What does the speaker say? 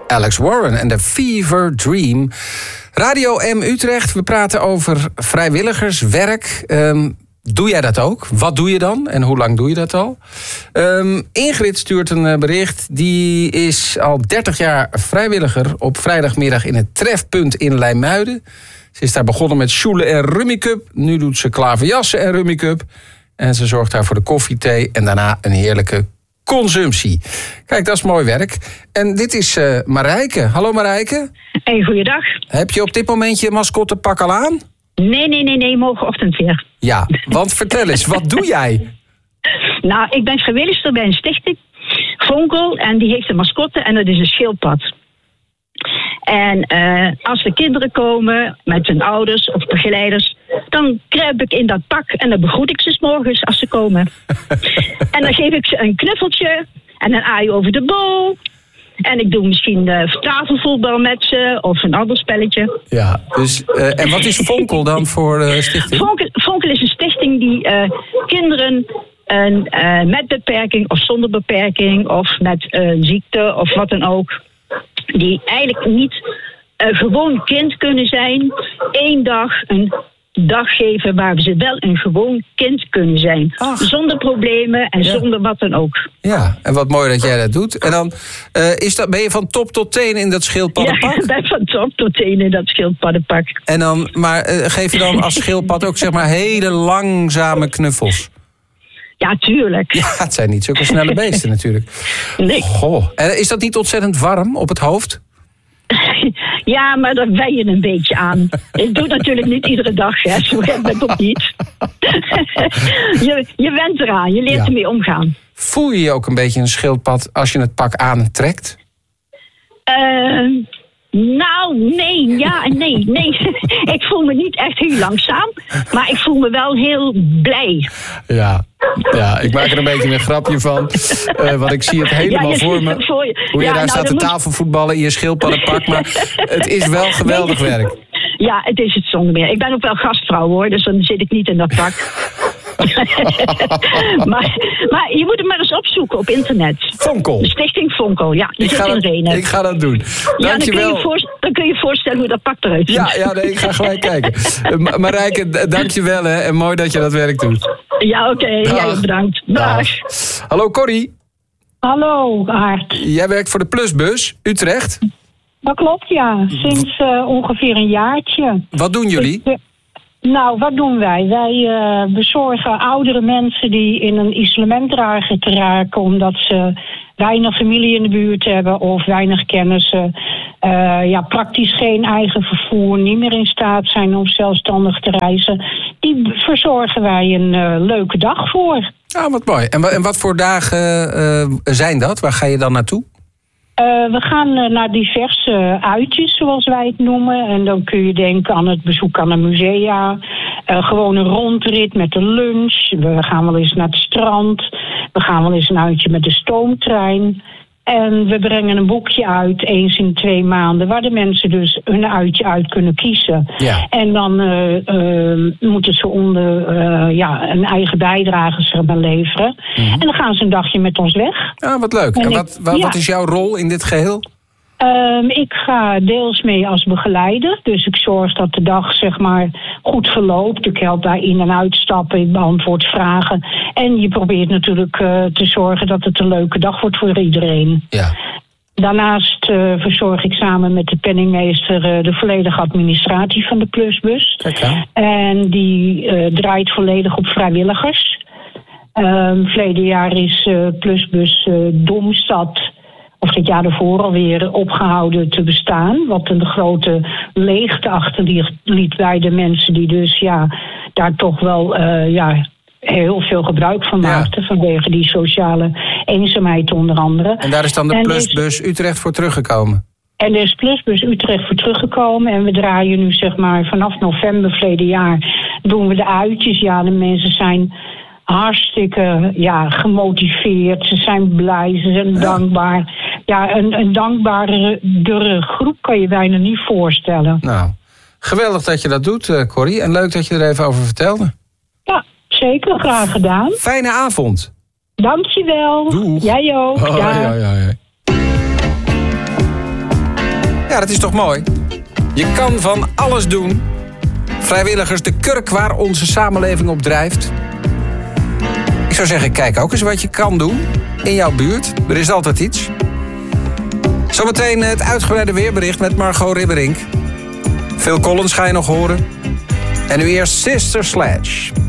Alex Warren en de Fever Dream. Radio M Utrecht, we praten over vrijwilligerswerk. Doe jij dat ook? Wat doe je dan? En hoe lang doe je dat al? Ingrid stuurt een bericht. Die is al 30 jaar vrijwilliger op vrijdagmiddag in het Trefpunt in Leimuiden. Ze is daar begonnen met sjoelen en rummikup. Nu doet ze klaverjassen en rummikup. En ze zorgt daar voor de koffie, thee en daarna een heerlijke consumptie. Kijk, dat is mooi werk. En dit is Marijke. Hallo Marijke. Hey, goeiedag. Heb je op dit moment je mascottepak al aan? Nee, morgenochtend weer. Ja, want vertel eens, wat doe jij? Nou, ik ben vrijwilligster bij een stichting, Vonkel, en die heeft een mascotte en dat is een schildpad. En als de kinderen komen met hun ouders of begeleiders, dan kruip ik in dat pak en dan begroet ik ze 's morgens als ze komen. En dan geef ik ze een knuffeltje en een aai over de bol. En ik doe misschien tafelvoetbal met ze of een ander spelletje. Ja, dus, en wat is Vonkel dan voor stichting? Vonkel is een stichting die kinderen met beperking of zonder beperking of met ziekte of wat dan ook, die eigenlijk niet gewoon kind kunnen zijn, 1 dag een dag geven waar ze wel een gewoon kind kunnen zijn. Ach. Zonder problemen en zonder wat dan ook. Ja, en wat mooi dat jij dat doet. En dan ben je van top tot teen in dat schildpaddenpak? Ja, ik ben van top tot teen in dat schildpaddenpak. En dan, maar geef je dan als schildpad ook zeg maar hele langzame knuffels? Ja, tuurlijk. Ja, het zijn niet zulke snelle beesten natuurlijk. Nee. Goh. En is dat niet ontzettend warm op het hoofd? Ja, maar daar wen je een beetje aan. Ik doe natuurlijk niet iedere dag, hè. Zo heb ik ook niet. Je went eraan, je leert ermee omgaan. Voel je je ook een beetje een schildpad als je het pak aantrekt? Nou, nee, ja en nee. Ik voel me niet echt heel langzaam, maar ik voel me wel heel blij. Ja, ik maak er een beetje een grapje van. Want ik zie het helemaal voor me. Hoe je daar staat te tafelvoetballen in je schildpaddenpak. Maar het is wel geweldig werk. Ja, het is het zonder meer. Ik ben ook wel gastvrouw hoor, dus dan zit ik niet in dat pak. maar je moet het maar eens opzoeken op internet. Vonkel. De stichting Vonkel, ja. Die zit in Renen. Ik ga dat doen. Dankjewel. Dan kun je je voorstellen hoe dat pak eruit ziet. Ja, nee, ik ga gelijk kijken. Marijke, dankjewel hè. En mooi dat je dat werk doet. Ja, oké. Jij bedankt. Dag. Hallo Corrie. Hallo Aart. Jij werkt voor de Plusbus Utrecht. Dat klopt, ja. Sinds ongeveer een jaartje. Wat doen jullie? Nou, wat doen wij? Wij bezorgen oudere mensen die in een isolement dreigen te raken omdat ze weinig familie in de buurt hebben of weinig kennissen. Praktisch geen eigen vervoer, niet meer in staat zijn om zelfstandig te reizen. Die verzorgen wij een leuke dag voor. Ah, wat mooi. En wat voor dagen zijn dat? Waar ga je dan naartoe? We gaan naar diverse uitjes, zoals wij het noemen. En dan kun je denken aan het bezoek aan een musea. Gewoon een rondrit met de lunch. We gaan wel eens naar het strand. We gaan wel eens een uitje met de stoomtrein. En we brengen een boekje uit, eens in 2 maanden, waar de mensen dus hun uitje uit kunnen kiezen. Ja. En dan moeten ze een eigen bijdrage leveren. Mm-hmm. En dan gaan ze een dagje met ons weg. Ah, wat leuk. En wat is jouw rol in dit geheel? Ik ga deels mee als begeleider. Dus ik zorg dat de dag goed verloopt. Ik help bij in- en uitstappen. Ik beantwoord vragen. En je probeert natuurlijk te zorgen dat het een leuke dag wordt voor iedereen. Ja. Daarnaast verzorg ik samen met de penningmeester de volledige administratie van de Plusbus. Okay. En die draait volledig op vrijwilligers. Verleden jaar is Plusbus Domstad, of het jaar daarvoor alweer, opgehouden te bestaan. Wat een grote leegte achterliet bij de mensen die dus daar toch wel heel veel gebruik van maakten. Ja. Vanwege die sociale eenzaamheid onder andere. En daar is dan de Plusbus Utrecht voor teruggekomen? En er is Plusbus Utrecht voor teruggekomen. En we draaien nu vanaf november verleden jaar doen we de uitjes. Ja, de mensen zijn hartstikke gemotiveerd. Ze zijn blij, ze zijn dankbaar. Ja, een dankbare groep kan je bijna niet voorstellen. Nou, geweldig dat je dat doet, Corrie. En leuk dat je er even over vertelde. Ja, zeker. Graag gedaan. Fijne avond. Dankjewel. Doeg. Jij ook. Ja. Ja, dat is toch mooi? Je kan van alles doen. Vrijwilligers, de kurk waar onze samenleving op drijft. Ik zou zeggen, kijk ook eens wat je kan doen in jouw buurt. Er is altijd iets. Zometeen het uitgebreide weerbericht met Margot Ribberink. Phil Collins ga je nog horen. En nu eerst Sister Sledge.